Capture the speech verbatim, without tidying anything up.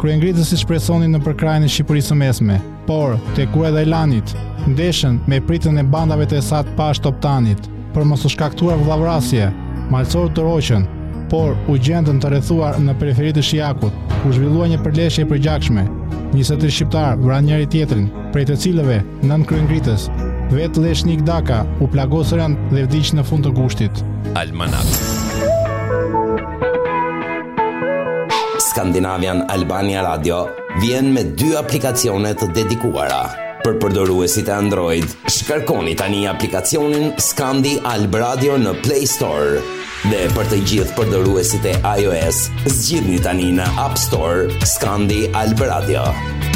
Kryengritësit shpresonin në përkrajin e Shqipërisë së Mesme, por te Kura dhe Elanit ndeshën me pritjen e bandave të Esat Pash Toptanit për mos u shkaktuar vllavrasje. Malcorët të roqën, por u gjendën të rrethuar në periferitë të Shijakut, ku zhvillua një përleshje e përgjakshme. njëzet e tre shqiptar vranë njëri tjetrin, prej të cilëve nën kryengritës. Vetë Leshnik Daka u plagosën dhe vdiq në fund të gushtit. Almanak. Skandinavian Albania Radio vjen me dy aplikacione të dedikuara. Për përdoruesit e Android, shkarkoni tani aplikacionin Skandi Alb Radio në Play Store. Dhe për të gjithë përdoruesit e iOS, zgjidhni tani në App Store Skandi Alb Radio.